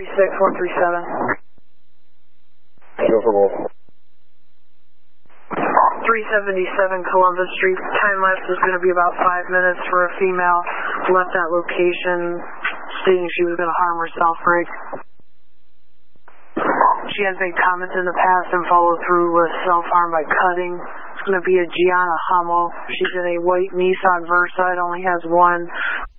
36437. Go for both. 377 Columbus Street. Time lapse is going to be about 5 minutes for a female. Left that location stating she was going to harm herself, Rick. She has made comments in the past and followed through with self-harm by cutting. It's going to be a Gianna Hummel. She's in a white Nissan Versa. It only has one